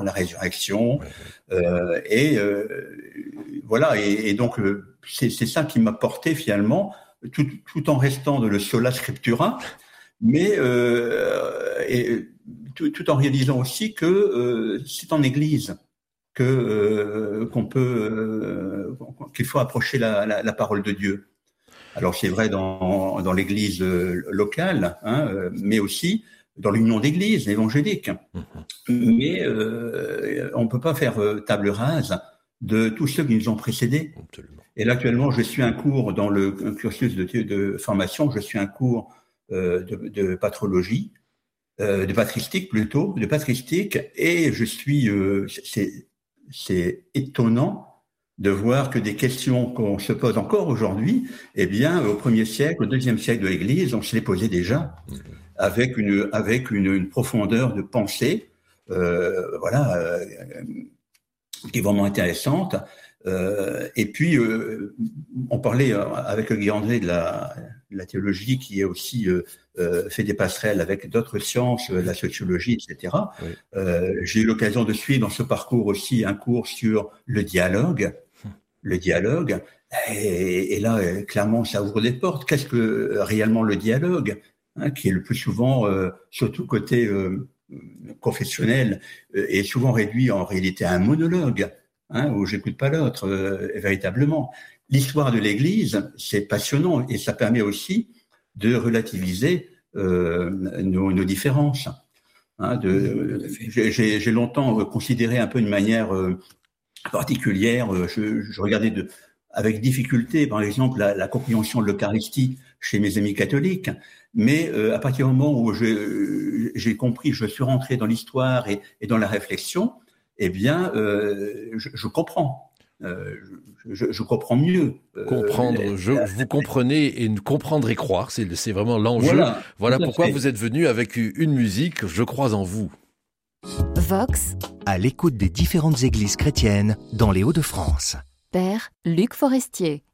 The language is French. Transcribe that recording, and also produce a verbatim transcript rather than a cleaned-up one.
mort, la résurrection, Ouais, ouais. euh, et euh, voilà. Et, et donc euh, c'est, c'est ça qui m'a porté finalement, tout, tout en restant de le sola scriptura, mais euh, et, tout, tout en réalisant aussi que euh, c'est en Église que euh, qu'on peut euh, qu'il faut approcher la, la, la parole de Dieu. Alors c'est vrai dans, dans l'Église euh, locale, hein, euh, mais aussi dans l'union d'églises évangéliques. Mhm. Mais euh, on ne peut pas faire euh, table rase de tous ceux qui nous ont précédés. Absolument. Et là actuellement, je suis un cours dans le cursus de, de formation, je suis un cours euh, de, de patrologie, euh, de patristique plutôt, de patristique, et je suis, euh, c'est, c'est étonnant de voir que des questions qu'on se pose encore aujourd'hui, eh bien, au premier siècle, au deuxième siècle de l'Église, on se les posait déjà Mhm. avec une avec une, une profondeur de pensée, euh, voilà, euh, qui est vraiment intéressante. Euh, et puis, euh, on parlait euh, avec Guy André de la, de la théologie qui est aussi euh, euh, fait des passerelles avec d'autres sciences, euh, la sociologie, et cetera. Oui. Euh, j'ai eu l'occasion de suivre dans ce parcours aussi un cours sur le dialogue, le dialogue. Et, et là, euh, clairement, ça ouvre des portes. Qu'est-ce que euh, réellement le dialogue, hein, qui est le plus souvent, euh, surtout côté euh, confessionnel, euh, est souvent réduit en réalité à un monologue, hein, où j'écoute pas l'autre, euh, véritablement. L'histoire de l'Église, c'est passionnant et ça permet aussi de relativiser euh, nos, nos différences. Hein, de, j'ai, j'ai longtemps considéré un peu une manière euh, particulière. Je, je regardais de, avec difficulté, par exemple, la, la compréhension de l'Eucharistie chez mes amis catholiques. Mais euh, à partir du moment où je, j'ai compris, je suis rentré dans l'histoire et, et dans la réflexion, eh bien, euh, je, je comprends. Euh, je, je comprends mieux. Euh, Comprendre, je, la, vous comprenez et comprendre et croire, c'est, c'est vraiment l'enjeu. voilà, Voilà tout à pourquoi fait. vous êtes venu avec une musique, Je crois en vous. Vox, à l'écoute des différentes églises chrétiennes dans les Hauts-de-France. Père Luc Forestier.